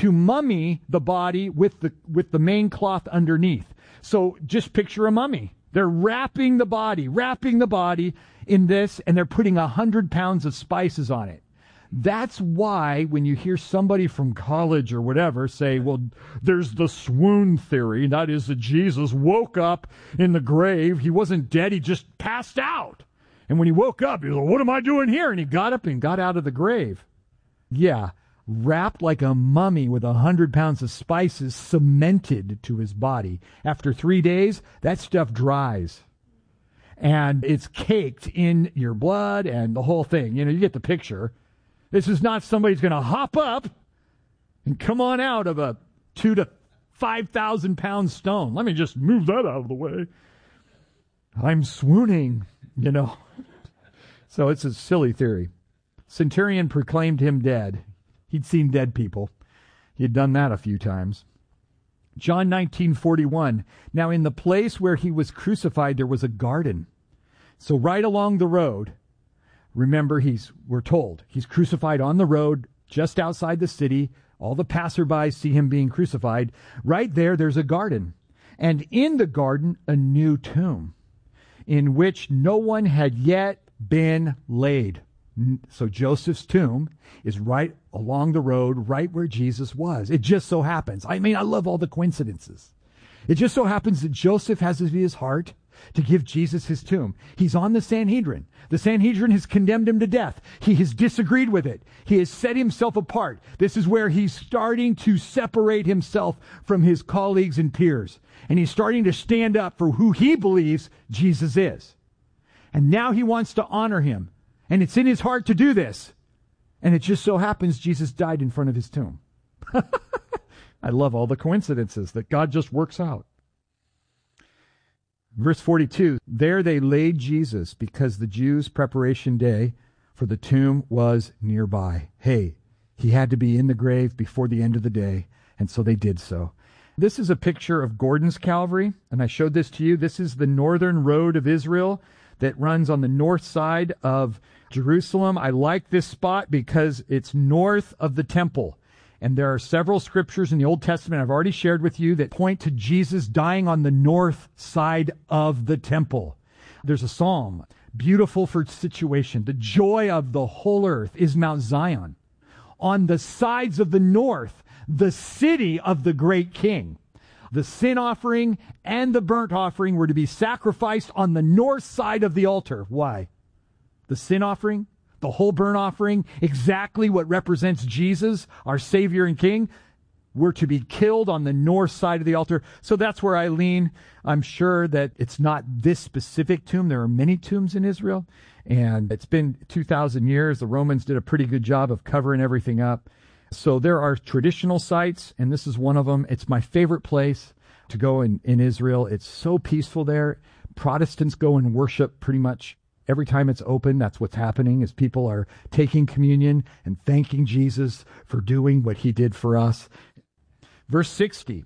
to mummy the body with the main cloth underneath. So just picture a mummy. They're wrapping the body in this, and they're putting 100 pounds of spices on it. That's why when you hear somebody from college or whatever say, well, there's the swoon theory, that is that Jesus woke up in the grave. He wasn't dead, he just passed out. And when he woke up, he was like, what am I doing here? And he got up and got out of the grave. Yeah, wrapped like a mummy with 100 pounds of spices cemented to his body. After 3 days, that stuff dries. And it's caked in your blood and the whole thing. You get the picture. This is not somebody's going to hop up and come on out of a 2,000 to 5,000 pound stone. Let me just move that out of the way. I'm swooning, So it's a silly theory. Centurion proclaimed him dead. He'd seen dead people. He had done that a few times. John 19:41. Now in the place where he was crucified, there was a garden. So right along the road, remember, we're told, he's crucified on the road just outside the city. All the passersby see him being crucified. Right there's a garden. And in the garden, a new tomb in which no one had yet been laid. So Joseph's tomb is right along the road, right where Jesus was. It just so happens. I love all the coincidences. It just so happens that Joseph has it in his heart to give Jesus his tomb. He's on the Sanhedrin. The Sanhedrin has condemned him to death. He has disagreed with it. He has set himself apart. This is where he's starting to separate himself from his colleagues and peers. And he's starting to stand up for who he believes Jesus is. And now he wants to honor him. And it's in his heart to do this. And it just so happens Jesus died in front of his tomb. I love all the coincidences that God just works out. Verse 42, there they laid Jesus because the Jews' preparation day for the tomb was nearby. Hey, he had to be in the grave before the end of the day, and so they did so. This is a picture of Gordon's Calvary, and I showed this to you. This is the northern road of Israel that runs on the north side of Jerusalem. I like this spot because it's north of the temple. And there are several scriptures in the Old Testament I've already shared with you that point to Jesus dying on the north side of the temple. There's a psalm, beautiful for situation. The joy of the whole earth is Mount Zion. On the sides of the north, the city of the great king. The sin offering and the burnt offering were to be sacrificed on the north side of the altar. Why? The sin offering, the whole burnt offering, exactly what represents Jesus, our Savior and King, were to be killed on the north side of the altar. So that's where I lean. I'm sure that it's not this specific tomb. There are many tombs in Israel, and it's been 2,000 years. The Romans did a pretty good job of covering everything up. So there are traditional sites, and this is one of them. It's my favorite place to go in Israel. It's so peaceful there. Protestants go and worship pretty much every time it's open. That's what's happening, is people are taking communion and thanking Jesus for doing what he did for us. Verse 60,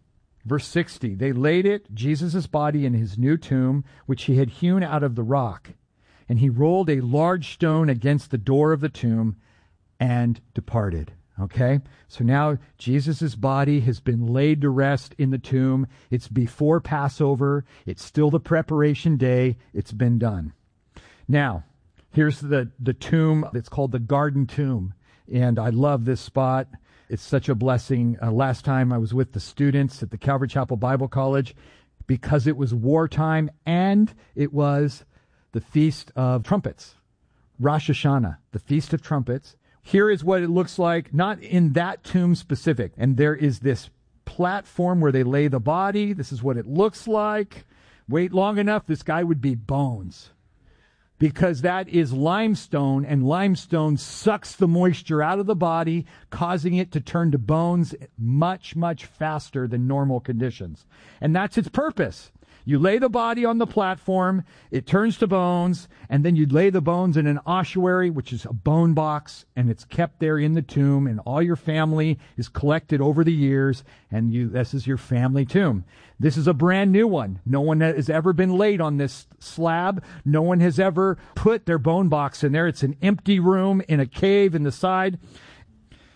they laid Jesus' body in his new tomb, which he had hewn out of the rock. And he rolled a large stone against the door of the tomb and departed. Okay? So now Jesus' body has been laid to rest in the tomb. It's before Passover. It's still the preparation day. It's been done. Now, here's the tomb. It's called the Garden Tomb. And I love this spot. It's such a blessing. Last time I was with the students at the Calvary Chapel Bible College, because it was wartime and it was the Feast of Trumpets, Rosh Hashanah, the Feast of Trumpets. Here is what it looks like, not in that tomb specific. And there is this platform where they lay the body. This is what it looks like. Wait long enough, this guy would be bones. Because that is limestone, and limestone sucks the moisture out of the body, causing it to turn to bones much, much faster than normal conditions. And that's its purpose. You lay the body on the platform, it turns to bones, and then you lay the bones in an ossuary, which is a bone box, and it's kept there in the tomb, and all your family is collected over the years, and this is your family tomb. This is a brand new one. No one has ever been laid on this slab. No one has ever put their bone box in there. It's an empty room in a cave in the side.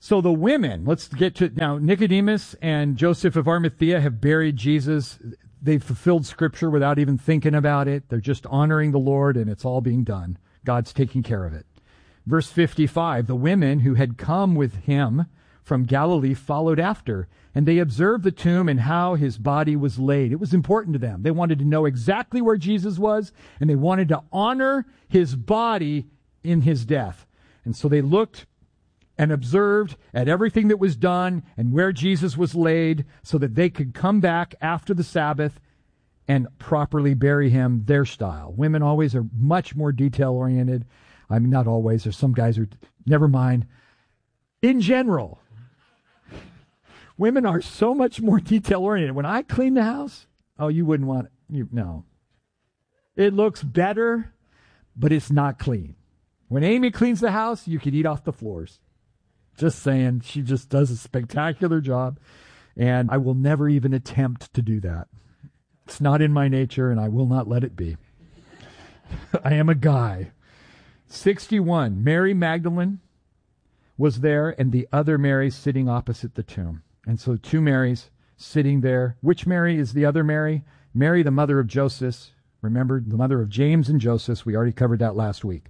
So the women, let's get to now. Nicodemus and Joseph of Arimathea have buried Jesus. They've fulfilled Scripture without even thinking about it. They're just honoring the Lord, and it's all being done. God's taking care of it. Verse 55, the women who had come with him from Galilee followed after, and they observed the tomb and how his body was laid. It was important to them. They wanted to know exactly where Jesus was, and they wanted to honor his body in his death. And so they looked and observed at everything that was done and where Jesus was laid so that they could come back after the Sabbath and properly bury him their style. Women always are much more detail-oriented. I mean, not always. There's some guys who, never mind. In general, women are so much more detail-oriented. When I clean the house, oh, you wouldn't want it. No. It looks better, but it's not clean. When Amy cleans the house, you could eat off the floors. Just saying, she just does a spectacular job, and I will never even attempt to do that. It's not in my nature, and I will not let it be. I am a guy. 61, Mary Magdalene was there, and the other Mary sitting opposite the tomb. And so two Marys sitting there. Which Mary is the other Mary? Mary, the mother of Joseph. Remember, the mother of James and Joseph. We already covered that last week.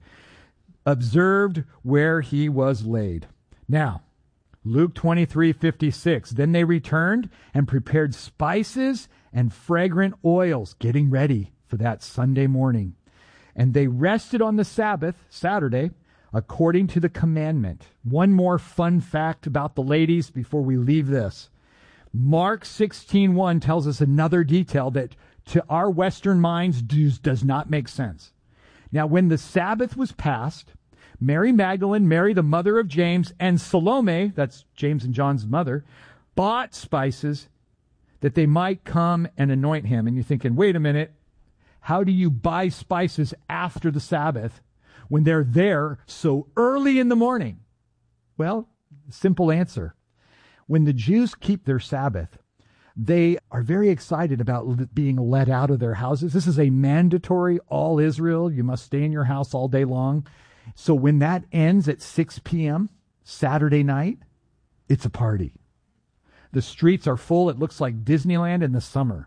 Observed where he was laid. Now, Luke 23:56. Then they returned and prepared spices and fragrant oils, getting ready for that Sunday morning. And they rested on the Sabbath, Saturday, according to the commandment. One more fun fact about the ladies before we leave this. Mark 16:1 tells us another detail that to our Western minds does not make sense. Now, when the Sabbath was passed, Mary Magdalene, Mary the mother of James, and Salome, that's James and John's mother, bought spices that they might come and anoint him. And you're thinking, wait a minute, how do you buy spices after the Sabbath when they're there so early in the morning? Well, simple answer. When the Jews keep their Sabbath, they are very excited about being let out of their houses. This is a mandatory, all Israel, you must stay in your house all day long. So when that ends at 6 p.m. Saturday night, it's a party. The streets are full. It looks like Disneyland in the summer.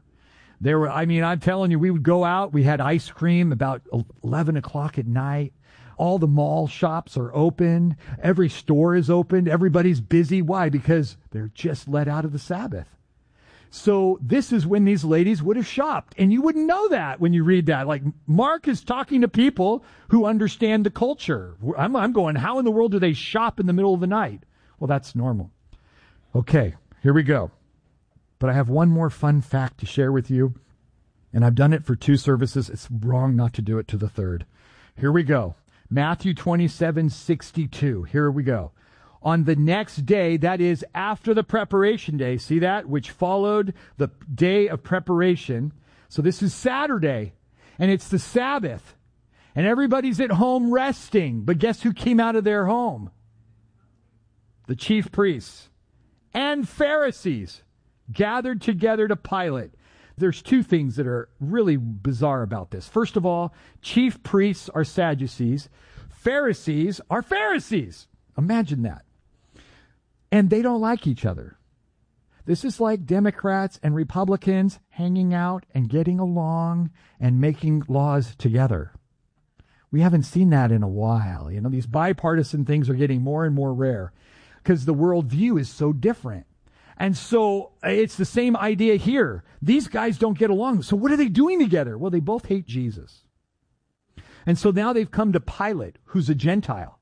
I'm telling you, we would go out. We had ice cream about 11 o'clock at night. All the mall shops are open. Every store is open. Everybody's busy. Why? Because they're just let out of the Sabbath. So this is when these ladies would have shopped. And you wouldn't know that when you read that. Like, Mark is talking to people who understand the culture. I'm going, how in the world do they shop in the middle of the night? Well, that's normal. Okay, here we go. But I have one more fun fact to share with you. And I've done it for 2 services. It's wrong not to do it to the third. Here we go. Matthew 27:62. Here we go. On the next day, that is after the preparation day, see that? Which followed the day of preparation. So this is Saturday, and it's the Sabbath. And everybody's at home resting. But guess who came out of their home? The chief priests and Pharisees gathered together to Pilate. There's 2 things that are really bizarre about this. First of all, chief priests are Sadducees. Pharisees are Pharisees. Imagine that. And they don't like each other. This is like Democrats and Republicans hanging out and getting along and making laws together. We haven't seen that in a while. You know, these bipartisan things are getting more and more rare because the worldview is so different. And so it's the same idea here. These guys don't get along. So what are they doing together? Well, they both hate Jesus. And so now they've come to Pilate, who's a Gentile,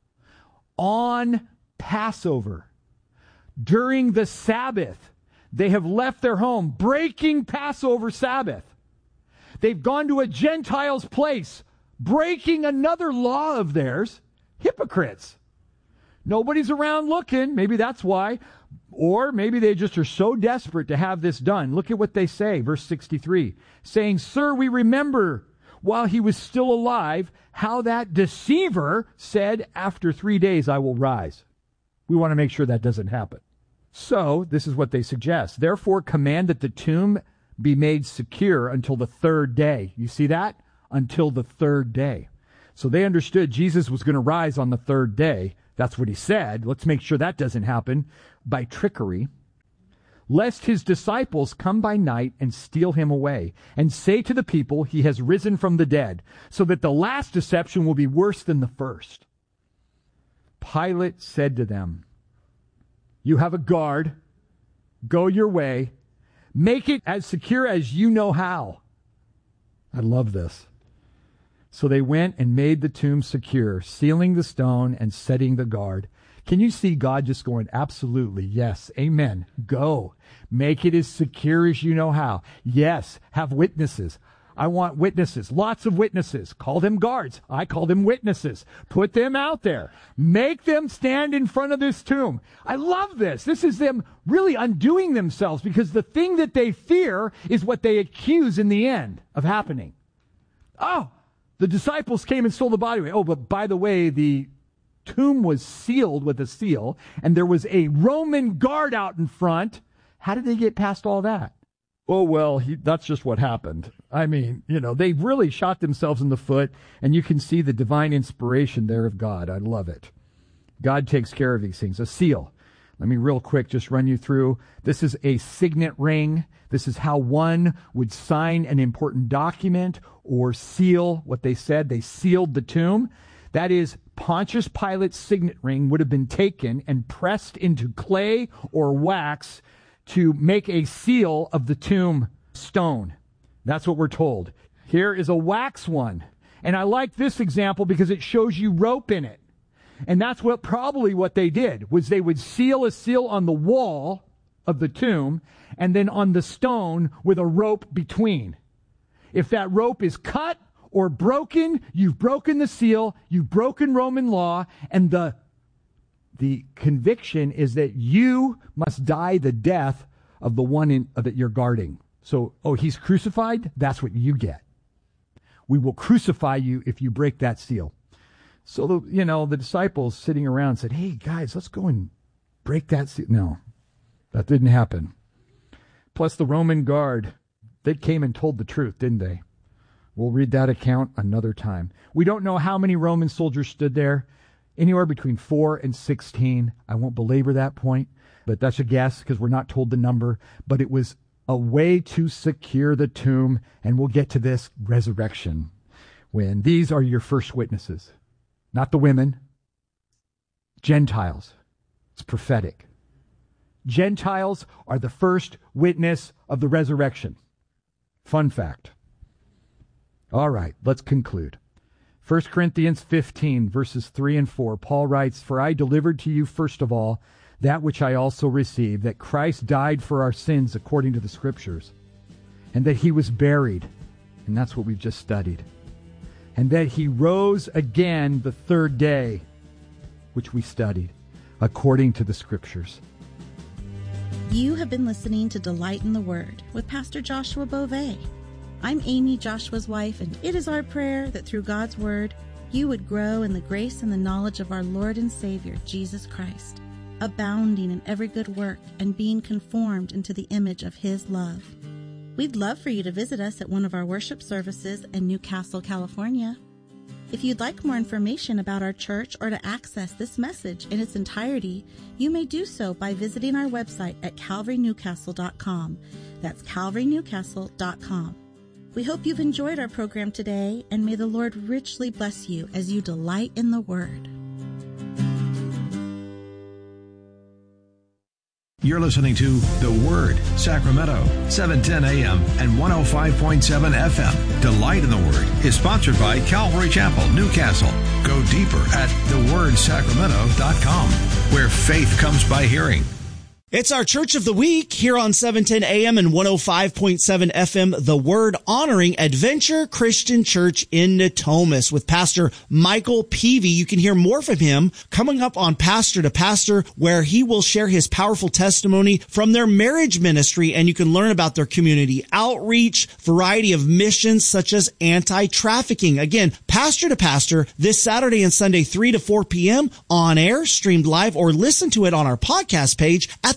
on Passover. During the Sabbath, they have left their home, breaking Passover Sabbath. They've gone to a Gentile's place, breaking another law of theirs. Hypocrites. Nobody's around looking. Maybe that's why. Or maybe they just are so desperate to have this done. Look at what they say, verse 63, saying, "Sir, we remember while he was still alive how that deceiver said, 'After 3 days I will rise.'" We want to make sure that doesn't happen. So, this is what they suggest. "Therefore, command that the tomb be made secure until the 3rd day." You see that? Until the 3rd day. So they understood Jesus was going to rise on the 3rd day. That's what he said. Let's make sure that doesn't happen by trickery. Lest his disciples come by night and steal him away, and say to the people, he has risen from the dead, so that the last deception will be worse than the first. Pilate said to them, you have a guard. Go your way. Make it as secure as you know how. I love this. So they went and made the tomb secure, sealing the stone and setting the guard. Can you see God just going, absolutely, yes, amen, go. Make it as secure as you know how. Yes, have witnesses. I want witnesses, lots of witnesses. Call them guards. I call them witnesses. Put them out there. Make them stand in front of this tomb. I love this. This is them really undoing themselves, because the thing that they fear is what they accuse in the end of happening. Oh, the disciples came and stole the body away. Oh, but by the way, the tomb was sealed with a seal, and there was a Roman guard out in front. How did they get past all that? Oh, well, that's just what happened. I mean, they really shot themselves in the foot, and you can see the divine inspiration there of God. I love it. God takes care of these things. A seal. Let me real quick just run you through. This is a signet ring. This is how one would sign an important document or seal what they said. They sealed the tomb. That is, Pontius Pilate's signet ring would have been taken and pressed into clay or wax to make a seal of the tomb stone. That's what we're told. Here is a wax one. And I like this example because it shows you rope in it. And that's probably what they did, was they would seal a seal on the wall of the tomb and then on the stone with a rope between. If that rope is cut or broken, you've broken the seal, you've broken Roman law, and the conviction is that you must die the death of the one that you're guarding. So, he's crucified? That's what you get. We will crucify you if you break that seal. So, the disciples sitting around said, hey, guys, let's go and break that seal. No, that didn't happen. Plus, the Roman guard, they came and told the truth, didn't they? We'll read that account another time. We don't know how many Roman soldiers stood there. Anywhere between 4 and 16. I won't belabor that point, but that's a guess because we're not told the number. But it was a way to secure the tomb, and we'll get to this resurrection when these are your first witnesses. Not the women. Gentiles. It's prophetic. Gentiles are the first witness of the resurrection. Fun fact. All right, let's conclude. 1 Corinthians 15, verses 3 and 4, Paul writes, for I delivered to you first of all that which I also received, that Christ died for our sins according to the Scriptures, and that he was buried, and that's what we've just studied, and that he rose again the third day, which we studied, according to the Scriptures. You have been listening to Delight in the Word with Pastor Joshua Beauvais. I'm Amy, Joshua's wife, and it is our prayer that through God's Word, you would grow in the grace and the knowledge of our Lord and Savior, Jesus Christ, abounding in every good work and being conformed into the image of His love. We'd love for you to visit us at one of our worship services in Newcastle, California. If you'd like more information about our church or to access this message in its entirety, you may do so by visiting our website at calvarynewcastle.com. That's calvarynewcastle.com. We hope you've enjoyed our program today, and may the Lord richly bless you as you delight in the Word. You're listening to The Word, Sacramento, 710 AM and 105.7 FM. Delight in the Word is sponsored by Calvary Chapel, Newcastle. Go deeper at thewordsacramento.com, where faith comes by hearing. It's our Church of the Week here on 710 AM and 105.7 FM, The Word, honoring Adventure Christian Church in Natomas with Pastor Michael Peavy. You can hear more from him coming up on Pastor to Pastor, where he will share his powerful testimony from their marriage ministry, and you can learn about their community outreach, variety of missions such as anti-trafficking. Again, Pastor to Pastor this Saturday and Sunday, 3 to 4 p.m. on air, streamed live, or listen to it on our podcast page at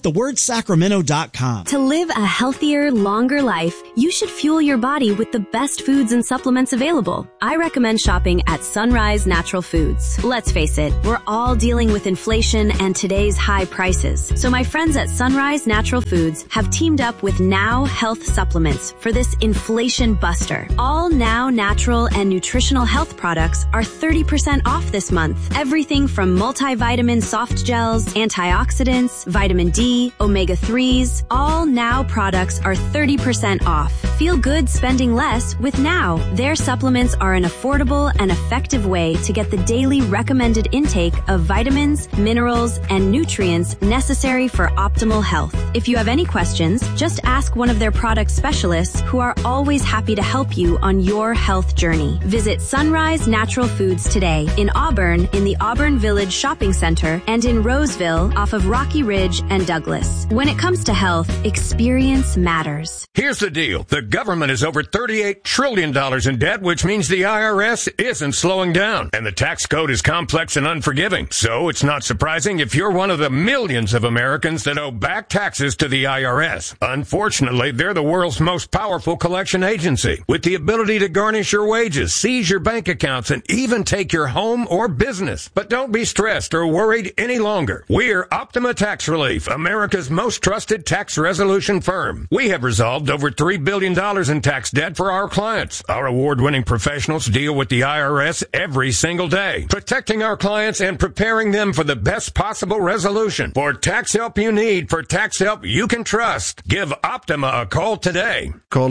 thewordsacramento.com. To live a healthier, longer life, you should fuel your body with the best foods and supplements available. I recommend shopping at Sunrise Natural Foods. Let's face it, we're all dealing with inflation and today's high prices. So my friends at Sunrise Natural Foods have teamed up with Now Health Supplements for this inflation buster. All Now natural and nutritional health products are 30% off this month. Everything from multivitamin soft gels, antioxidants, vitamin D, omega-3s, all Now products are 30% off. Feel good spending less with Now. Their supplements are an affordable and effective way to get the daily recommended intake of vitamins, minerals, and nutrients necessary for optimal health. If you have any questions, just ask one of their product specialists who are always happy to help you on your health journey. Visit Sunrise Natural Foods today in Auburn, in the Auburn Village Shopping Center, and in Roseville off of Rocky Ridge and Douglas. When it comes to health, experience matters. Here's the deal. The government is over $38 trillion in debt, which means the IRS isn't slowing down. And the tax code is complex and unforgiving. So it's not surprising if you're one of the millions of Americans that owe back taxes to the IRS. Unfortunately, they're the world's most powerful collection agency, with the ability to garnish your wages, seize your bank accounts, and even take your home or business. But don't be stressed or worried any longer. We're Optima Tax Relief, America's most trusted tax resolution firm. We have resolved over $3 billion in tax debt for our clients. Our award-winning professionals deal with the IRS every single day, protecting our clients and preparing them for the best possible resolution. For tax help you need, for tax help you can trust, give Optima a call today. Call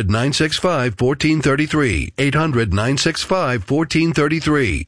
800-965-1433. 800-965-1433.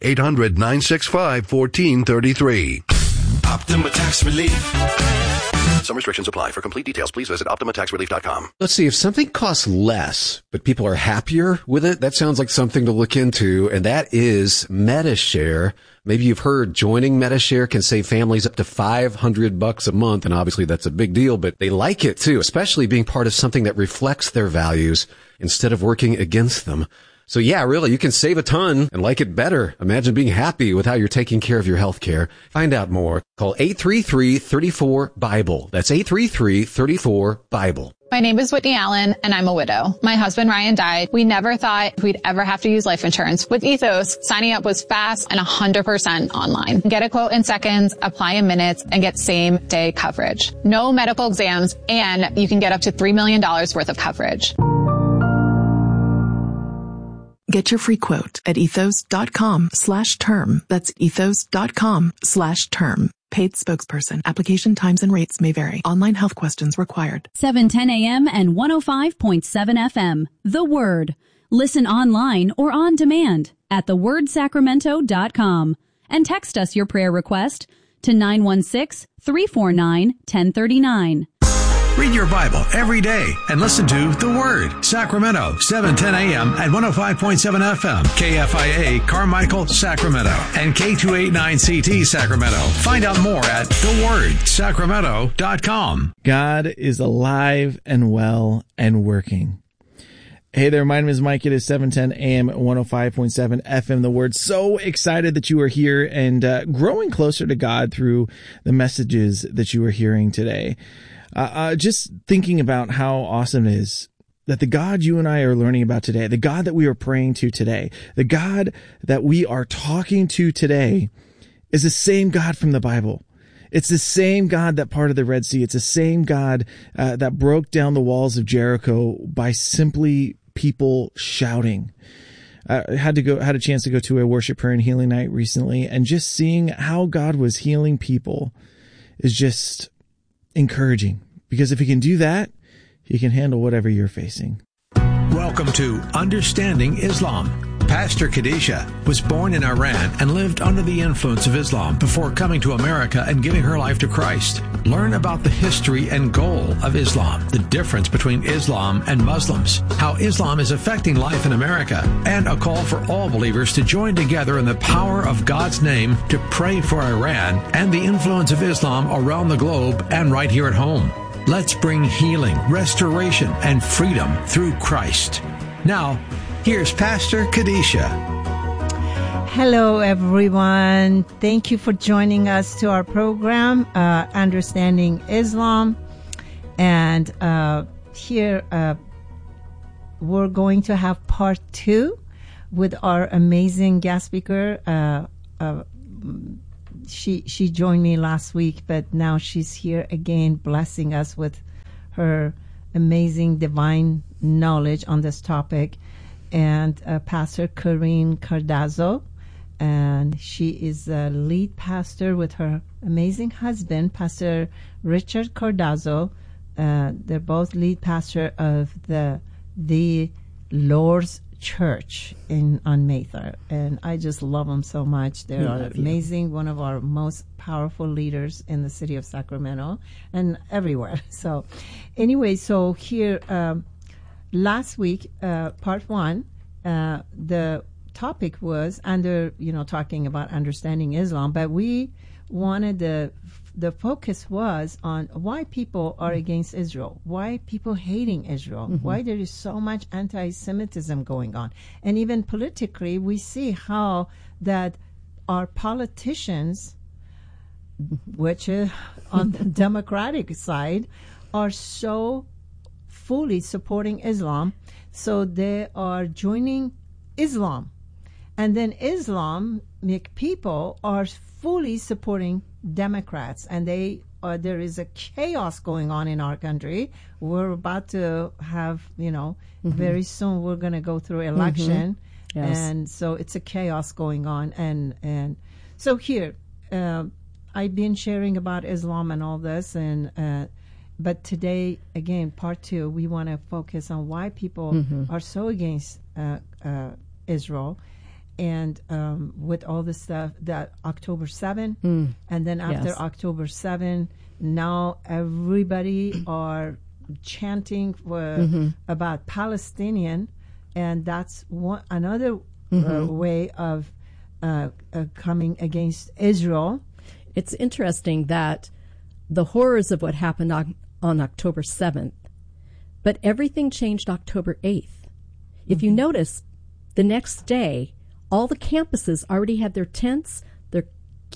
800-965-1433. Optima Tax Relief. Some restrictions apply. For complete details, please visit OptimaTaxRelief.com. Let's see, if something costs less, but people are happier with it, that sounds like something to look into, and that is Medi-Share. Maybe you've heard joining Medi-Share can save families up to $500 a month, and obviously that's a big deal, but they like it too, especially being part of something that reflects their values instead of working against them. So yeah, really, you can save a ton and like it better. Imagine being happy with how you're taking care of your health care. Find out more. Call 833-34-BIBLE. That's 833-34-BIBLE. My name is Whitney Allen, and I'm a widow. My husband, Ryan, died. We never thought we'd ever have to use life insurance. With Ethos, signing up was fast and 100% online. Get a quote in seconds, apply in minutes, and get same-day coverage. No medical exams, and you can get up to $3 million worth of coverage. Get your free quote at ethos.com/term. That's ethos.com/term. Paid spokesperson. Application times and rates may vary. Online health questions required. 710 AM and 105.7 FM. The Word. Listen online or on demand at thewordsacramento.com. And text us your prayer request to 916-349-1039. Read your Bible every day and listen to The Word. Sacramento, 710 AM and 105.7 FM. KFIA, Carmichael, Sacramento. And K289CT, Sacramento. Find out more at thewordsacramento.com. God is alive and well and working. Hey there, my name is Mike. It is 710 AM at 105.7 FM, The Word. So excited that you are here and growing closer to God through the messages that you are hearing today. Just thinking about how awesome it is that the God you and I are learning about today, the God that we are praying to today, the God that we are talking to today is the same God from the Bible. It's the same God that parted the Red Sea. It's the same God that broke down the walls of Jericho by simply people shouting. I had a chance to go to a worship, prayer, and healing night recently, and just seeing how God was healing people is just encouraging, because if he can do that, he can handle whatever you're facing. Welcome to Understanding Islam. Pastor Khadijah was born in Iran and lived under the influence of Islam before coming to America and giving her life to Christ. Learn about the history and goal of Islam, the difference between Islam and Muslims, how Islam is affecting life in America, and a call for all believers to join together in the power of God's name to pray for Iran and the influence of Islam around the globe and right here at home. Let's bring healing, restoration, and freedom through Christ. Now, here's Pastor Khadijah. Hello, everyone. Thank you for joining us to our program, Understanding Islam. And here we're going to have part 2 with our amazing guest speaker. She joined me last week, but now she's here again, blessing us with her amazing divine knowledge on this topic. And Pastor Corinne Cardazzo. And she is a lead pastor with her amazing husband, Pastor Richard Cardazzo. They're both lead pastor of the Lord's Church on Mather. And I just love them so much. They are amazing, one of our most powerful leaders in the city of Sacramento and everywhere. So anyway, so here, last week, part 1, the topic was talking about understanding Islam, but we wanted the focus was on why people are against Israel, why people hating Israel, why there is so much anti-Semitism going on. And even politically, we see how that our politicians, which on the Democratic side, are so fully supporting Islam, so they are joining Islam. And then Islamic people are fully supporting Democrats, and there is a chaos going on in our country. We're about to have, very soon we're going to go through election, Yes. and so it's a chaos going on. And so here, I've been sharing about Islam and all this, but today, again, part 2, we want to focus on why people are so against Israel. And with all the stuff that October 7, and then after October 7, now everybody are chanting about Palestinian, and that's another way of coming against Israel. It's interesting that the horrors of what happened on October 7th, but everything changed October 8th. If you notice, the next day, all the campuses already had their tents, their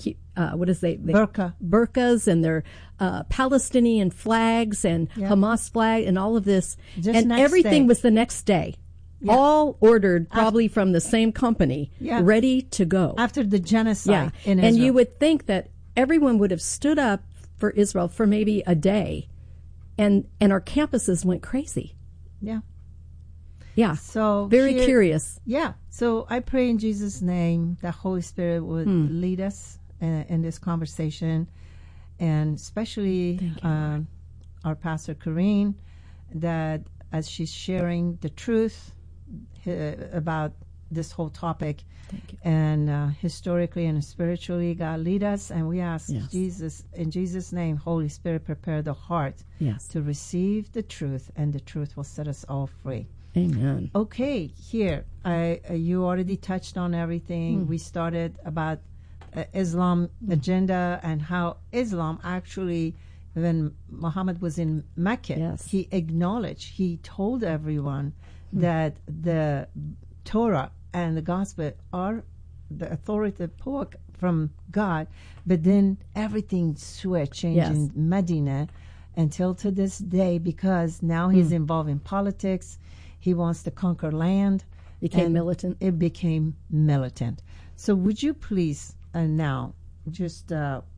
burqas, and their Palestinian flags and Hamas flag and all of this, and everything was the next day. Yeah. All ordered probably from the same company, ready to go. After the genocide in Israel. And you would think that everyone would have stood up for Israel for maybe a day, and our campuses went crazy. Yeah. Yeah. So very curious. Yeah. So I pray in Jesus' name that Holy Spirit would lead us in this conversation, and especially our Pastor Corinne, that as she's sharing the truth about this whole topic, and historically and spiritually, God lead us, and we ask Jesus, in Jesus' name, Holy Spirit, prepare the heart to receive the truth, and the truth will set us all free. Amen. Okay, here, you already touched on everything. We started about Islam agenda and how Islam actually, when Muhammad was in Mecca, he acknowledged, he told everyone that the Torah and the Gospel are the authoritative book from God, but then everything switched, changed in Medina until to this day, because now he's involved in politics. He wants to conquer land. Became militant. It became militant. So would you please now just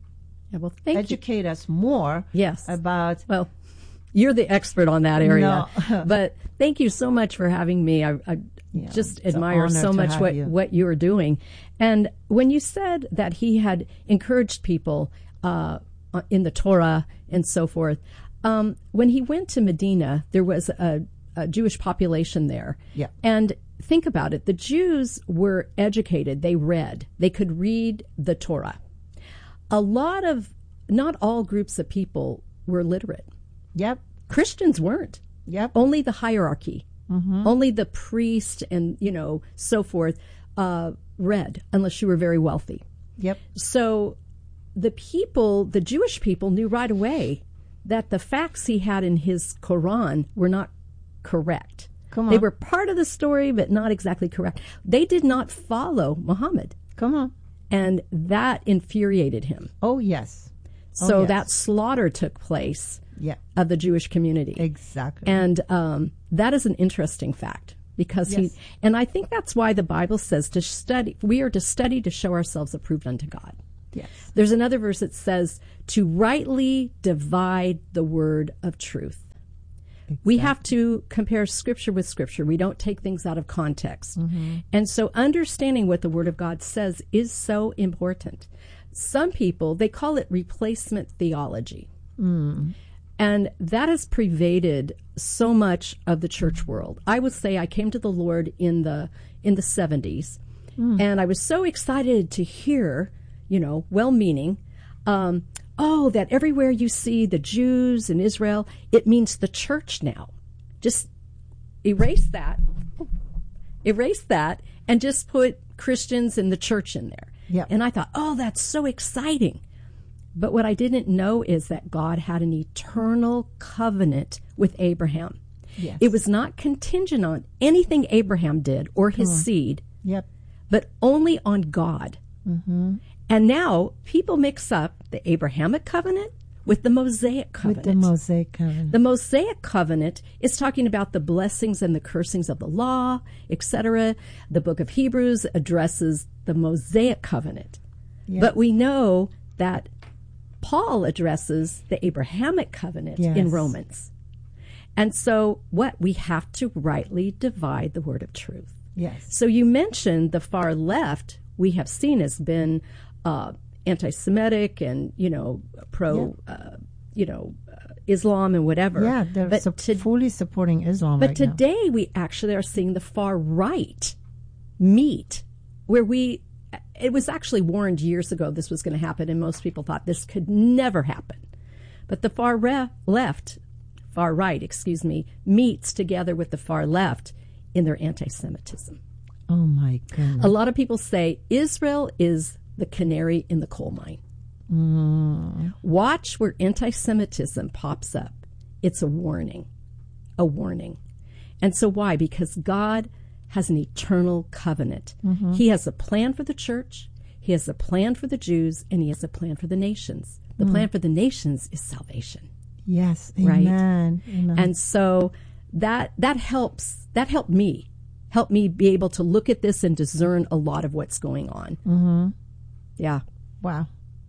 educate us more about... Well, you're the expert on that area. No. But thank you so much for having me. I just admire so much what you are doing. And when you said that he had encouraged people in the Torah and so forth, when he went to Medina, there was a Jewish population there. Yeah. And think about it. The Jews were educated. They read. They could read the Torah. Not all groups of people were literate. Yep. Christians weren't. Yep. Only the hierarchy. Only the priest and, so forth read, unless you were very wealthy. Yep. So the Jewish people knew right away that the facts he had in his Quran were not correct. Come on. They were part of the story, but not exactly correct. They did not follow Muhammad. Come on. And that infuriated him. Oh, yes. So that slaughter took place of the Jewish community. Exactly. And that is an interesting fact because and I think that's why the Bible says we are to study to show ourselves approved unto God. Yes. There's another verse that says to rightly divide the word of truth. Exactly. We have to compare Scripture with Scripture. We don't take things out of context. Mm-hmm. And so understanding what the Word of God says is so important. Some people, they call it replacement theology. Mm. And that has pervaded so much of the church world. I would say I came to the Lord in the 70s, and I was so excited to hear, well-meaning, that everywhere you see the Jews in Israel, it means the church now. Just erase that, and just put Christians in the church in there. Yep. And I thought, that's so exciting. But what I didn't know is that God had an eternal covenant with Abraham. Yes. It was not contingent on anything Abraham did or his seed, but only on God. Mm-hmm. And now people mix up the Abrahamic covenant with the Mosaic covenant. The Mosaic covenant is talking about the blessings and the cursings of the law, etc. The book of Hebrews addresses the Mosaic covenant. Yes. But we know that Paul addresses the Abrahamic covenant in Romans. And so we have to rightly divide the word of truth. Yes. So you mentioned the far left we have seen has been anti-Semitic and, pro, Islam and whatever. Yeah, they're fully supporting Islam But today we actually are seeing the far right meet where it was actually warned years ago this was going to happen, and most people thought this could never happen. But the far right, meets together with the far left in their anti-Semitism. Oh, my goodness. A lot of people say Israel is the canary in the coal mine. Mm. Watch where anti-Semitism pops up. It's a warning. And so why? Because God has an eternal covenant. Mm-hmm. He has a plan for the church, he has a plan for the Jews, and he has a plan for the nations. The plan for the nations is salvation. Yes, right? Amen. And so that helped me be able to look at this and discern a lot of what's going on. Mm-hmm. Yeah. Wow.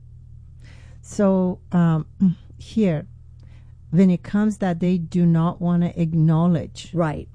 So here, when it comes that they do not want to acknowledge, right,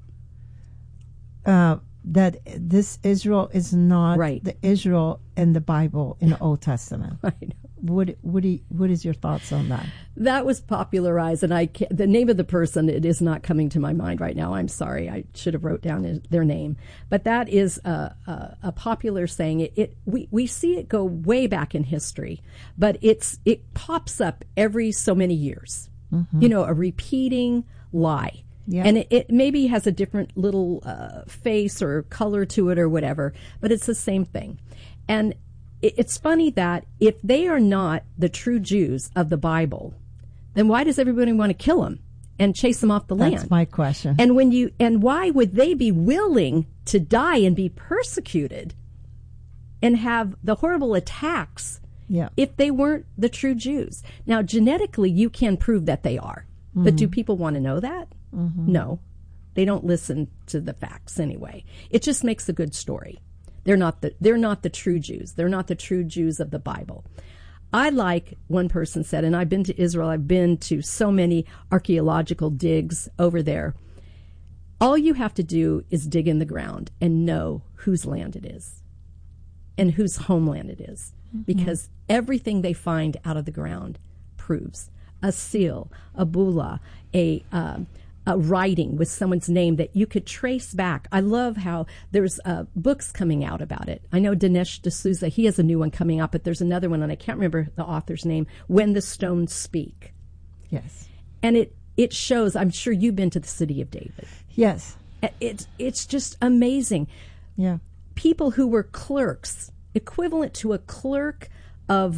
that this Israel is not the Israel in the Bible in the Old Testament. I know. What is your thoughts on that? That was popularized, and the name of the person, it is not coming to my mind right now. I'm sorry, I should have wrote down their name. But that is a popular saying. We see it go way back in history, but it pops up every so many years. Mm-hmm. A repeating lie. Yeah. And it maybe has a different little face or color to it or whatever, but it's the same thing. And it's funny that if they are not the true Jews of the Bible, then why does everybody want to kill them and chase them off the land? That's my question. And why would they be willing to die and be persecuted and have the horrible attacks if they weren't the true Jews? Now, genetically, you can prove that they are. Mm-hmm. But do people want to know that? Mm-hmm. No. They don't listen to the facts anyway. It just makes a good story. They're not the true Jews. They're not the true Jews of the Bible. I like, one person said, and I've been to Israel, I've been to so many archaeological digs over there. All you have to do is dig in the ground and know whose land it is and whose homeland it is. Mm-hmm. Because everything they find out of the ground proves a seal, a bula, a writing with someone's name that you could trace back. I love how there's books coming out about it. I know Dinesh D'Souza, he has a new one coming out, but there's another one, and I can't remember the author's name, When the Stones Speak. Yes. And it shows, I'm sure you've been to the City of David. Yes. It's just amazing. Yeah. People who were clerks, equivalent to a clerk of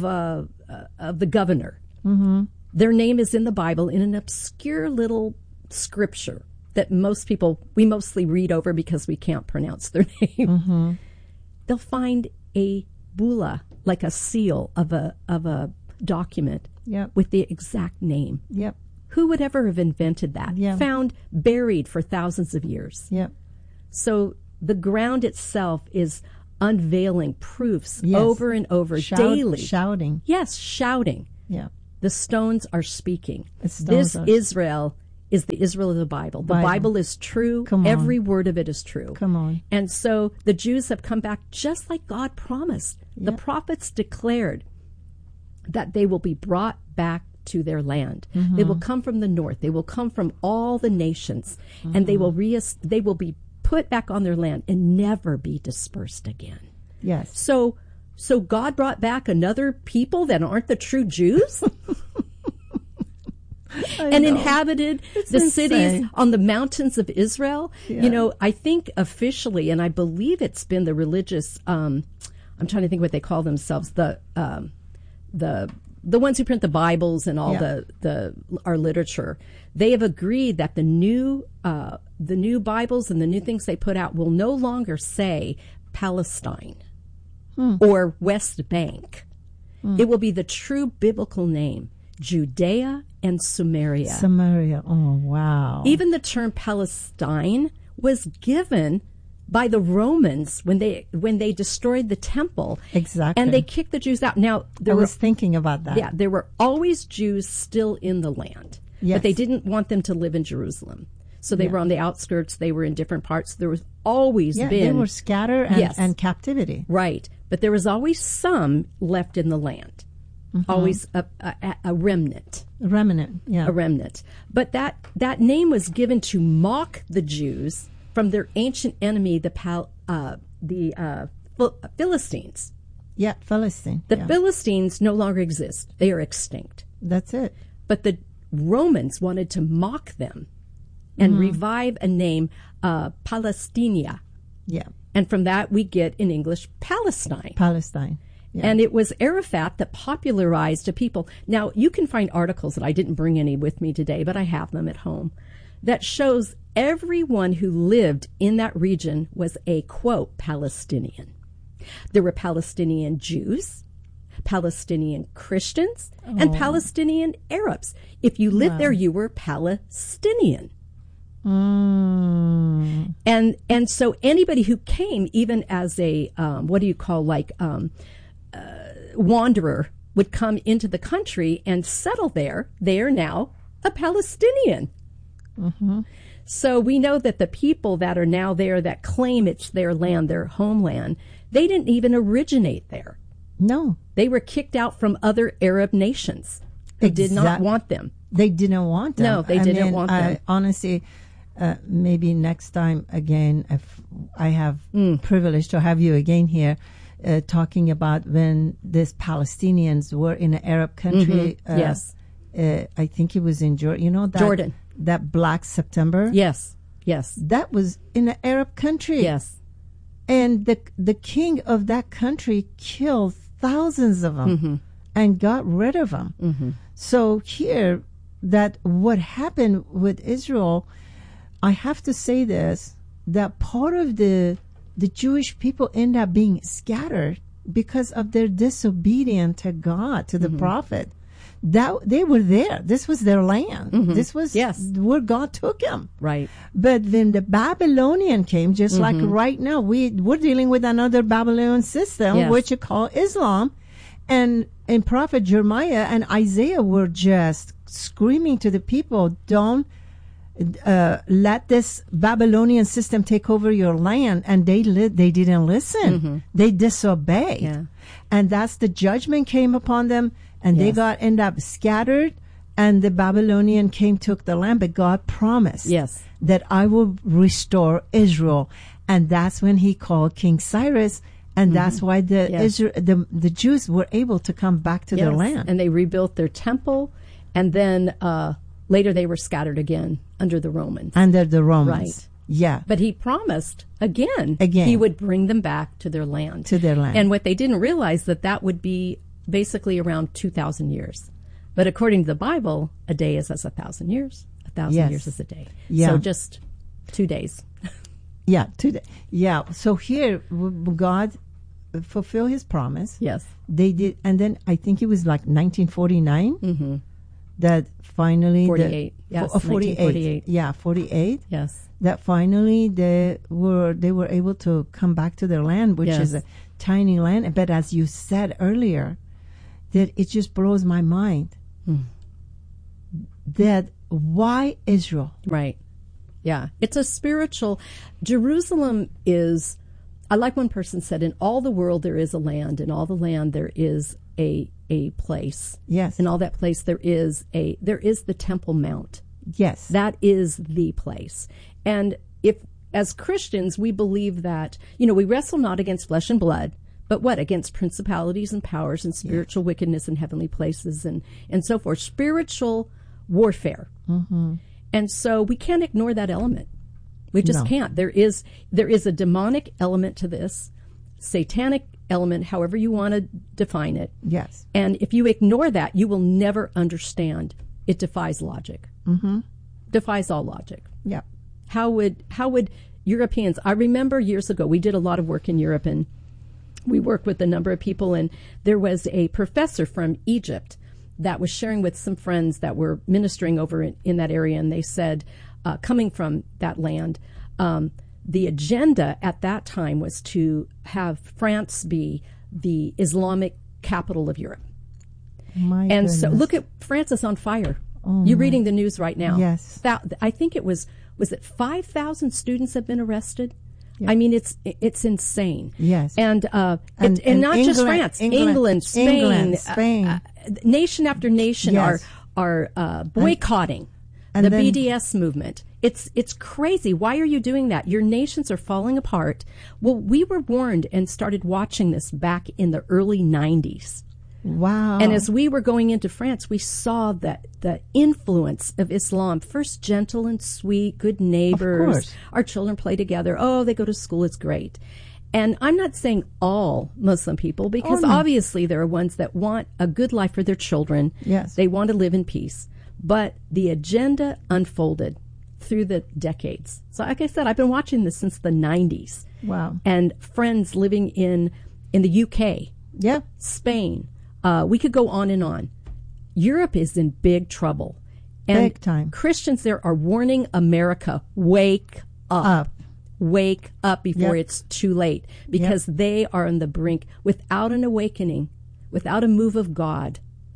the governor. Mm-hmm. Their name is in the Bible in an obscure little scripture that we mostly read over because we can't pronounce their name. Mm-hmm. They'll find a bulla, like a seal of a document with the exact name. Yep. Who would ever have invented that? Yeah. Found buried for thousands of years. Yep. So the ground itself is unveiling proofs over and over daily. Shouting. Yes, shouting. Yeah. The stones are speaking. Israel is the Israel of the Bible. The Bible is true. Every word of it is true. Come on. And so the Jews have come back just like God promised. Yep. The prophets declared that they will be brought back to their land. Mm-hmm. They will come from the north. They will come from all the nations, and they will be put back on their land and never be dispersed again. Yes. So God brought back another people that aren't the true Jews and inhabited the cities on the mountains of Israel. Yeah. You know, I think officially, and I believe it's been the religious, I'm trying to think what they call themselves, the ones who print the Bibles and all our literature. They have agreed that the new Bibles and the new things they put out will no longer say Palestine or West Bank. It will be the true biblical name, Judea and Samaria. Samaria. Oh, wow. Even the term Palestine was given by the Romans when they destroyed the temple. Exactly. And they kicked the Jews out. Now, I was thinking about that. Yeah, there were always Jews still in the land. Yes. But they didn't want them to live in Jerusalem. So they were on the outskirts. They were in different parts. There was always been... they were scattered and captivity. Right. But there was always some left in the land. Mm-hmm. Always a remnant. A remnant, yeah. A remnant. But that name was given to mock the Jews from their ancient enemy, the Philistines. Yeah, Philistine. The Philistines no longer exist. They are extinct. That's it. But the Romans wanted to mock them and revive a name, Palestinia. Yeah. And from that we get in English Palestine. Palestine. Yeah. And it was Arafat that popularized to people. Now, you can find articles that I didn't bring any with me today, but I have them at home, that shows everyone who lived in that region was a, quote, Palestinian. There were Palestinian Jews, Palestinian Christians, and Palestinian Arabs. If you lived there, you were Palestinian. And so anybody who came, even as a, wanderer, would come into the country and settle there. They are now a Palestinian. Mm-hmm. So we know that the people that are now there that claim it's their land, their homeland, they didn't even originate there. No. They were kicked out from other Arab nations who did not want them. They didn't want them. No, they didn't want them. Honestly, maybe next time again, if I have privilege to have you again here, talking about when these Palestinians were in an Arab country. Mm-hmm. Yes. I think it was in Jordan. You know that Jordan. That Black September? Yes. Yes. That was in an Arab country. Yes. And the king of that country killed thousands of them and got rid of them. Mm-hmm. So here, that what happened with Israel, I have to say this, that part of the Jewish people end up being scattered because of their disobedience to God, to the prophet. That they were there. This was their land. Mm-hmm. This was where God took them. Right. But when the Babylonian came, just like right now, we're dealing with another Babylonian system, which you call Islam. And Prophet Jeremiah and Isaiah were just screaming to the people, don't let this Babylonian system take over your land. And they didn't listen. Mm-hmm. They disobeyed. Yeah. And that's the judgment came upon them. And they end up scattered, and the Babylonian took the land. But God promised that I will restore Israel. And that's when he called King Cyrus, and that's why the Jews were able to come back to their land. And they rebuilt their temple, and then later they were scattered again under the Romans. Under the Romans. Right. Yeah. But he promised again he would bring them back to their land. To their land. And what they didn't realize that would be basically around 2,000 years. But according to the Bible, a day is as 1,000 years. 1,000 years is a day. Yeah. So just 2 days. Yeah, 2 days. Yeah. So here, God fulfill his promise. Yes. They did. And then I think it was like 1949 that finally... 48. Yes, 48. Yeah, 48. Yes. That finally they were able to come back to their land, which is a tiny land. But as you said earlier, that it just blows my mind. That why Israel? Right. Yeah. It's a spiritual... Jerusalem is... I like one person said, in all the world there is a land. In all the land there is a place. Yes. In all that place there is the Temple Mount. Yes. That is the place. And if, as Christians, we believe that, we wrestle not against flesh and blood, but what? Against principalities and powers and spiritual wickedness in heavenly places and so forth. Spiritual warfare. And so we can't ignore that element. We just can't. There is a demonic element to this, satanic element, however you want to define it. Yes. And if you ignore that, you will never understand. It defies logic. Defies all logic. Yeah. How would Europeans? I remember years ago we did a lot of work in Europe, and we worked with a number of people, and there was a professor from Egypt that was sharing with some friends that were ministering over in that area, and they said, coming from that land, the agenda at that time was to have France be the Islamic capital of Europe. So look at France is on fire. You're reading the news right now. Yes. I think it was it 5,000 students have been arrested? Yeah. I mean, it's insane. Yes. And not England, just France, England, Spain. Nation after nation are boycotting the BDS movement. It's crazy. Why are you doing that? Your nations are falling apart. Well, we were warned and started watching this back in the early 90s. Wow. And as we were going into France, we saw that the influence of Islam, first gentle and sweet, good neighbors. Of course. Our children play together. Oh, they go to school. It's great. And I'm not saying all Muslim people, because obviously there are ones that want a good life for their children. Yes. They want to live in peace. But the agenda unfolded through the decades. So like I said, I've been watching this since the 90s. Wow. And friends living in the UK. Yeah. Spain. We could go on and on. Europe is in big trouble. And big time. Christians there are warning America, wake up. Wake up before it's too late, because they are on the brink. Without an awakening, without a move of God,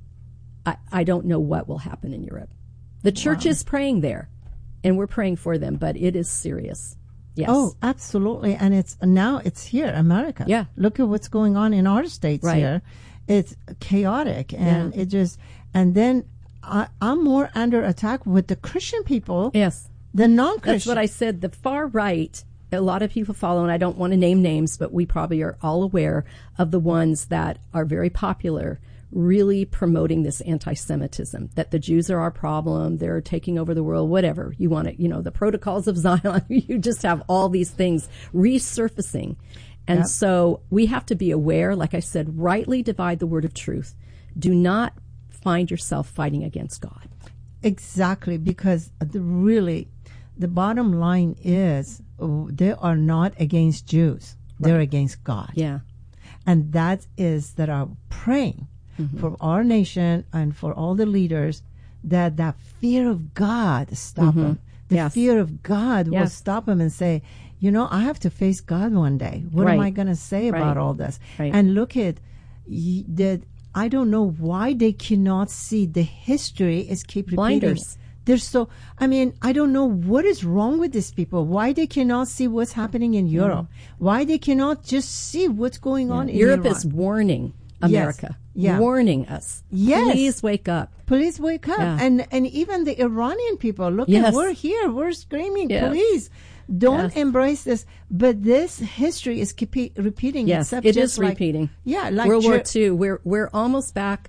I don't know what will happen in Europe. The church is praying there, and we're praying for them, but it is serious. Yes. Oh, absolutely. And it's here, America. Yeah. Look at what's going on in our states here. It's chaotic, and it just, and then I'm more under attack with the Christian people. Yes. The non-Christian. That's what I said. The far right, a lot of people follow, and I don't want to name names, but we probably are all aware of the ones that are very popular, really promoting this anti-Semitism, that the Jews are our problem, they're taking over the world, whatever. You want it, the protocols of Zion, you just have all these things resurfacing. And so we have to be aware, like I said, rightly divide the word of truth. Do not find yourself fighting against God. Exactly, because the bottom line is they are not against Jews. Right. They're against God. Yeah. And that are praying for our nation and for all the leaders that fear of God stop them. The fear of God will stop them and say, I have to face God one day. What am I going to say about all this? Right. And look at that. I don't know why they cannot see the history is keep repeating. Blinders. They're so, I don't know what is wrong with these people. Why they cannot see what's happening in Europe. Why they cannot just see what's going on in Europe Iran. Is warning America. Yes. Warning us. Yes. Please wake up. Please wake up. Yeah. And even the Iranian people, look, we're here. We're screaming, please. Don't embrace this. But this history is repeating. Yes, it is repeating. Yeah, like World War II. We're almost back.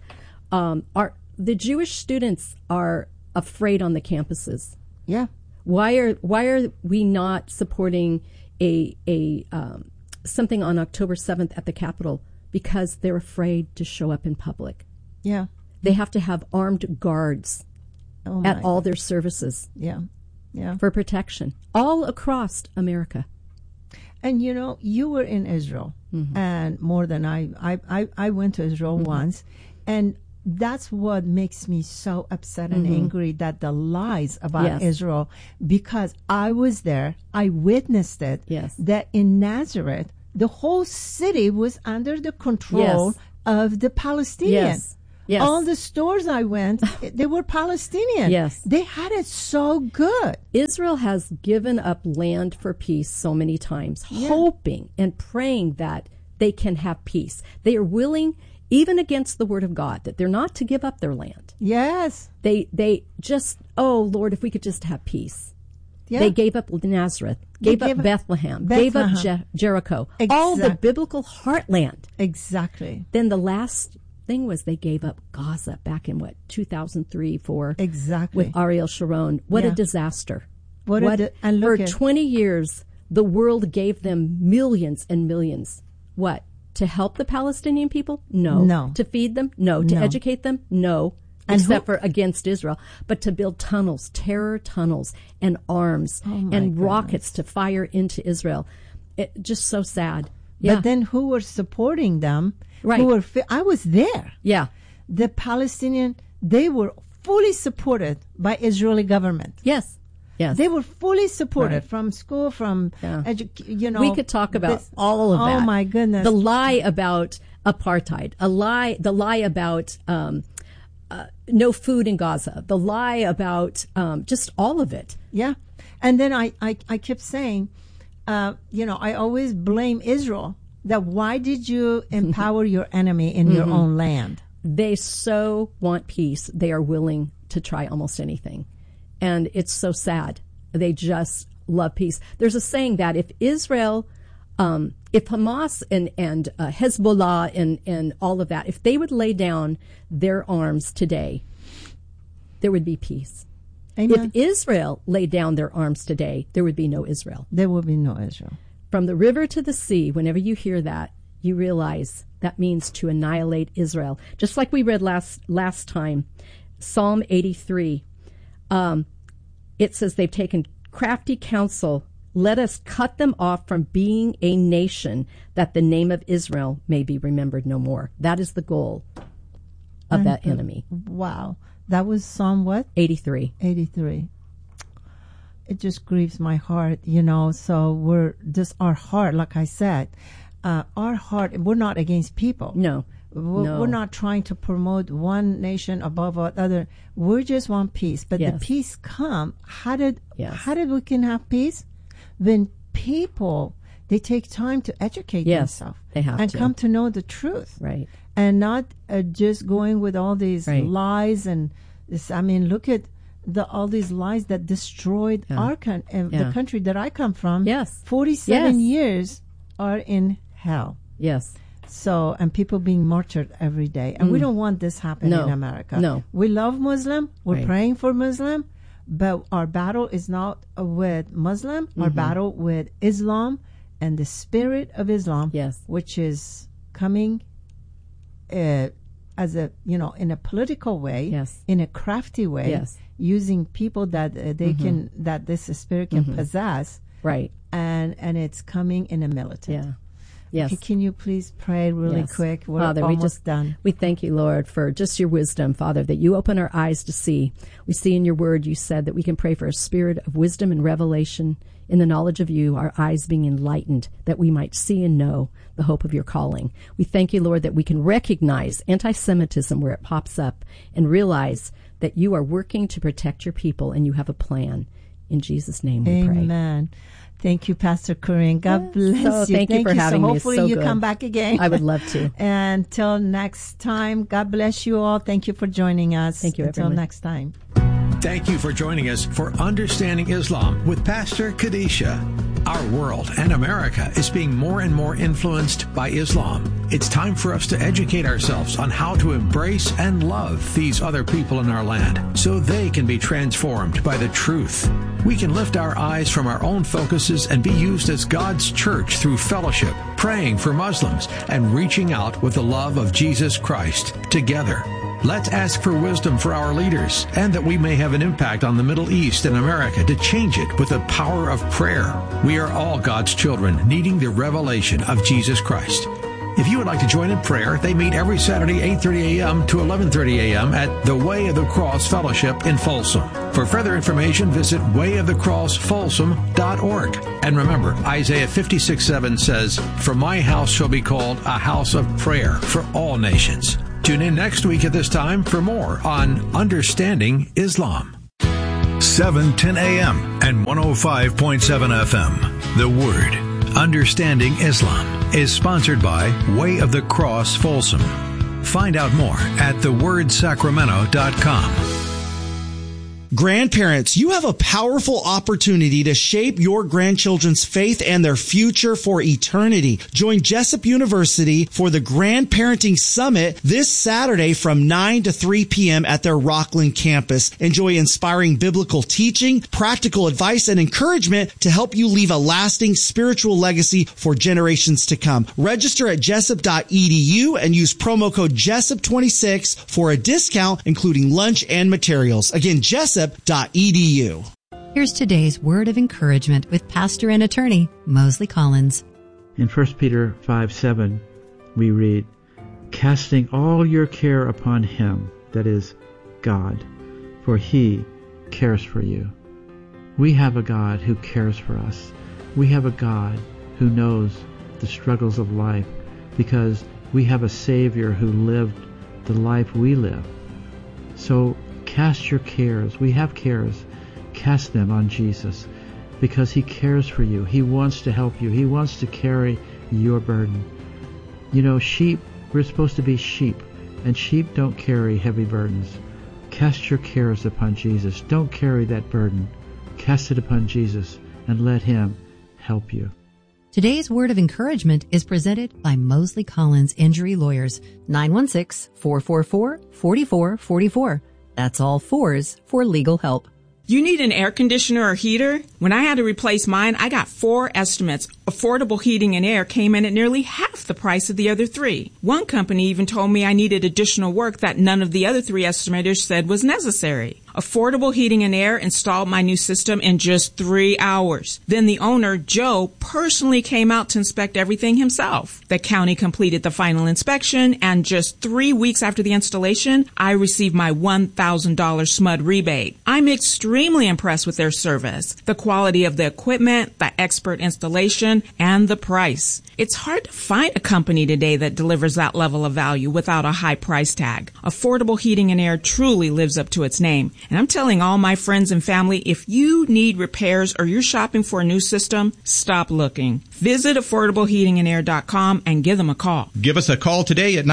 The Jewish students are afraid on the campuses. Yeah. Why are we not supporting a something on October 7th at the Capitol? Because they're afraid to show up in public. Yeah. They have to have armed guards at all their services. Yeah. Yeah. For protection all across America. And you were in Israel, and more than I went to Israel once, and that's what makes me so upset and angry, that the lies about Israel, because I was there, I witnessed it, that in Nazareth, the whole city was under the control of the Palestinians. Yes. All the stores I went, they were Palestinian. Yes. They had it so good. Israel has given up land for peace so many times, hoping and praying that they can have peace. They are willing, even against the word of God, that they're not to give up their land. Yes. They just, oh, Lord, if we could just have peace. Yeah. They gave up Nazareth, gave up Bethlehem, gave up Jericho, all the biblical heartland. Exactly. Then the last thing was they gave up Gaza back in 2003, 2004. Exactly. With Ariel Sharon. What a disaster. And for 20 years, the world gave them millions and millions. What? To help the Palestinian people? No. No. To feed them? No. To educate them? No. Except for against Israel. But to build tunnels, terror tunnels, and arms, and rockets to fire into Israel. Just so sad. Yeah. But then who were supporting them? Right. I was there. Yeah. The Palestinian, they were fully supported by Israeli government. Yes. Yes. They were fully supported from school, from We could talk about all of that. Oh my goodness. The lie about apartheid, the lie about no food in Gaza, the lie about just all of it. Yeah. And then I kept saying, I always blame Israel, that why did you empower your enemy in your own land? They so want peace. They are willing to try almost anything. And it's so sad. They just love peace. There's a saying that if Israel, if Hamas and Hezbollah and all of that, if they would lay down their arms today, there would be peace. Amen. If Israel laid down their arms today, there would be no Israel. There would be no Israel. From the river to the sea, whenever you hear that, you realize that means to annihilate Israel. Just like we read last time, Psalm 83, it says they've taken crafty counsel. Let us cut them off from being a nation, that the name of Israel may be remembered no more. That is the goal of that enemy. Wow. That was Psalm what? 83. 83. It just grieves my heart, so we're just our heart, like I said, our heart, we're not against people. No. We're not trying to promote one nation above other. We just want peace. But the peace come. How did we can have peace? When people, they take time to educate themselves. They have and to. come to know the truth. Right. And not just going with all these lies and this. I mean, look at all these lies that destroyed our the country that I come from. Yes. 47 years are in hell. Yes. So, and people being martyred every day. And we don't want this happening in America. No. We love Muslim. We're praying for Muslim. But our battle is not with Muslim. Our battle with Islam and the spirit of Islam. Yes. Which is coming as a, in a political way. Yes. In a crafty way. Yes. Using people that they can, that this spirit can possess. Right. And it's coming in a militant. Yeah. Yes. Okay, can you please pray really quick? We're Father, almost done. We thank you, Lord, for just your wisdom, Father, that you open our eyes to see. We see in your word, you said that we can pray for a spirit of wisdom and revelation in the knowledge of you, our eyes being enlightened, that we might see and know the hope of your calling. We thank you, Lord, that we can recognize anti-Semitism where it pops up and realize that you are working to protect your people and you have a plan. In Jesus' name we pray. Amen. Thank you, Pastor Corinne. God bless you. Thank you for having me. Hopefully you come back again. I would love to. Until next time, God bless you all. Thank you for joining us. Thank you, Until next time. Thank you for joining us for Understanding Islam with Pastor Kadisha. Our world and America is being more and more influenced by Islam. It's time for us to educate ourselves on how to embrace and love these other people in our land so they can be transformed by the truth. We can lift our eyes from our own focuses and be used as God's church through fellowship, praying for Muslims, and reaching out with the love of Jesus Christ together. Let's ask for wisdom for our leaders and that we may have an impact on the Middle East and America to change it with the power of prayer. We are all God's children needing the revelation of Jesus Christ. If you would like to join in prayer, they meet every Saturday, 8:30 a.m. to 11:30 a.m. at the Way of the Cross Fellowship in Folsom. For further information, visit wayofthecrossfolsom.org. And remember, Isaiah 56:7 says, "For my house shall be called a house of prayer for all nations." Tune in next week at this time for more on Understanding Islam. 7:10 a.m. and 105.7 FM. The Word, Understanding Islam, is sponsored by Way of the Cross Folsom. Find out more at thewordsacramento.com. Grandparents, you have a powerful opportunity to shape your grandchildren's faith and their future for eternity. Join Jessup University for the Grandparenting Summit this Saturday from 9 to 3 p.m. at their Rockland campus. Enjoy inspiring biblical teaching, practical advice, and encouragement to help you leave a lasting spiritual legacy for generations to come. Register at jessup.edu and use promo code Jessup26 for a discount, including lunch and materials. Again, jessup.edu. Here's today's word of encouragement with pastor and attorney Mosley Collins. In 1 Peter 5:7, we read, "Casting all your care upon him," that is, God, "for he cares for you." We have a God who cares for us. We have a God who knows the struggles of life because we have a Savior who lived the life we live. So cast your cares. We have cares. Cast them on Jesus because he cares for you. He wants to help you. He wants to carry your burden. You know, sheep, we're supposed to be sheep, and sheep don't carry heavy burdens. Cast your cares upon Jesus. Don't carry that burden. Cast it upon Jesus and let him help you. Today's word of encouragement is presented by Mosley Collins Injury Lawyers, 916-444-4444. That's all fours for legal help. You need an air conditioner or heater? When I had to replace mine, I got 4 estimates. Affordable Heating and Air came in at nearly half the price of the other 3. One company even told me I needed additional work that none of the other 3 estimators said was necessary. Affordable Heating and Air installed my new system in just 3 hours. Then the owner, Joe, personally came out to inspect everything himself. The county completed the final inspection, and just 3 weeks after the installation, I received my $1,000 SMUD rebate. I'm extremely impressed with their service, the quality of the equipment, the expert installation, and the price. It's hard to find a company today that delivers that level of value without a high price tag. Affordable Heating and Air truly lives up to its name. And I'm telling all my friends and family, if you need repairs or you're shopping for a new system, stop looking. Visit affordableheatingandair.com and give them a call. Give us a call today at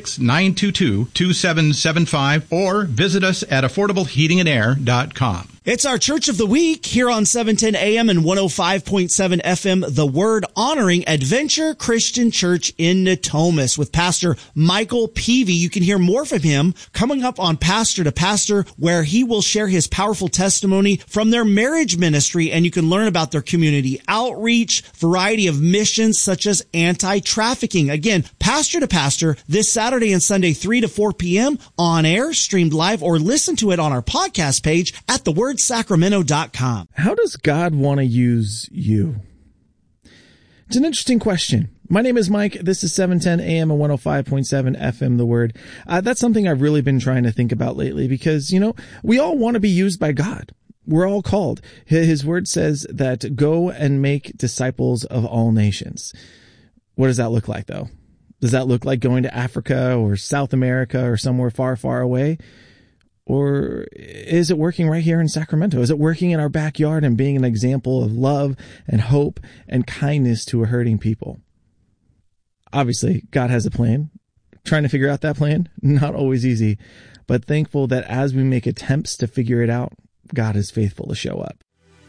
916-922-2775 or visit us at affordableheatingandair.com. It's our Church of the Week here on 710 AM and 105.7 FM, The Word, honoring Adventure Christian Church in Natomas with Pastor Michael Peavy. You can hear more from him coming up on Pastor to Pastor, where he will share his powerful testimony from their marriage ministry, and you can learn about their community outreach, variety of missions such as anti-trafficking. Again, Pastor to Pastor this Saturday and Sunday, 3 to 4 p.m. on air, streamed live, or listen to it on our podcast page at thewordsacramento.com. How does God want to use you? It's an interesting question. My name is Mike. This is 710 AM and 105.7 FM, The Word. That's something I've really been trying to think about lately because, you know, we all want to be used by God. We're all called. His word says that go and make disciples of all nations. What does that look like, though? Does that look like going to Africa or South America or somewhere far, far away? Or is it working right here in Sacramento? Is it working in our backyard and being an example of love and hope and kindness to a hurting people? Obviously, God has a plan. Trying to figure out that plan, not always easy, but thankful that as we make attempts to figure it out, God is faithful to show up.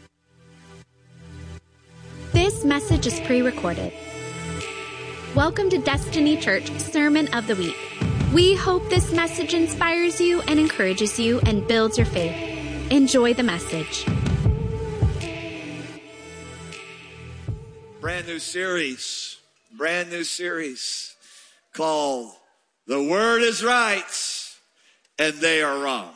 This message is pre-recorded. Welcome to Destiny Church Sermon of the Week. We hope this message inspires you and encourages you and builds your faith. Enjoy the message. Brand new series called The Word is Right. and they are wrong.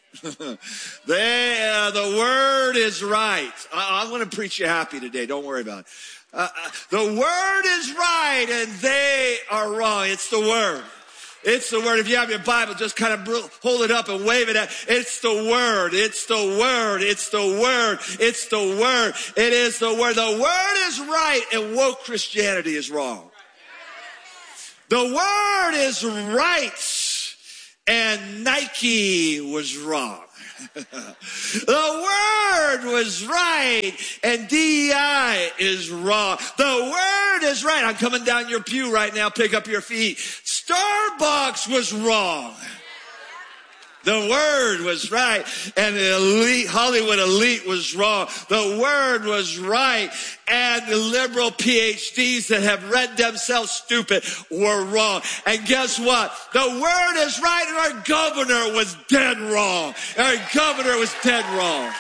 The word is right. I'm going to preach you happy today. Don't worry about it. The word is right and they are wrong. It's the word. It's the word. If you have your Bible, just kind of hold it up and wave it at. It's the word. It's the word. It's the word. It's the word. It is the word. The word is right and woke Christianity is wrong. The word is right and Nike was wrong. The word was right and DEI is wrong. The word is right. I'm coming down your pew right now. Pick up your feet. Starbucks was wrong. The word was right and the Hollywood elite was wrong. The word was right and the liberal PhDs that have read themselves stupid were wrong. And guess what? The word is right and our governor was dead wrong. Our governor was dead wrong.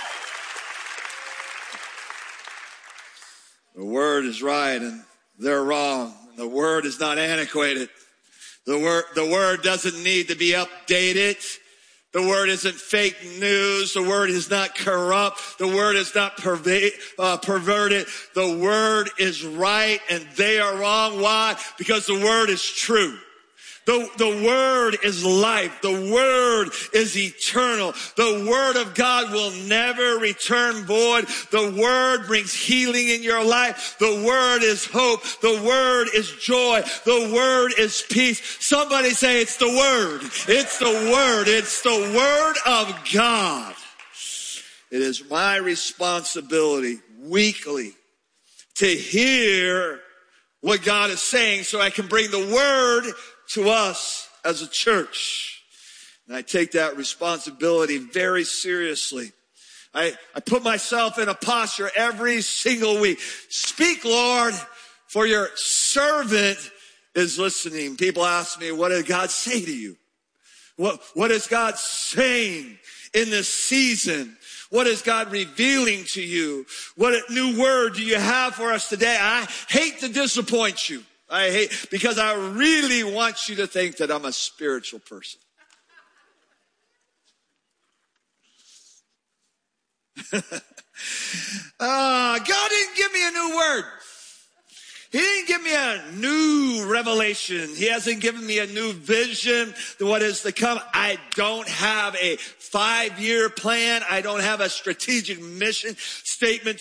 The word is right and they're wrong. The word is not antiquated. The word doesn't need to be updated. The word isn't fake news. The word is not corrupt. The word is not perverted. The word is right and they are wrong. Why? Because the word is true. The word is life. The word is eternal. The word of God will never return void. The word brings healing in your life. The word is hope. The word is joy. The word is peace. Somebody say it's the word. It's the word. It's the word of God. It is my responsibility weekly to hear what God is saying so I can bring the word to us as a church. And I take that responsibility very seriously. I put myself in a posture every single week. Speak, Lord, for your servant is listening. People ask me, what did God say to you? What is God saying in this season? What is God revealing to you? What new word do you have for us today? I hate to disappoint you. Because I really want you to think that I'm a spiritual person. God didn't give me a new word. He didn't give me a new revelation. He hasn't given me a new vision to what is to come. I don't have a 5-year plan. I don't have a strategic mission statement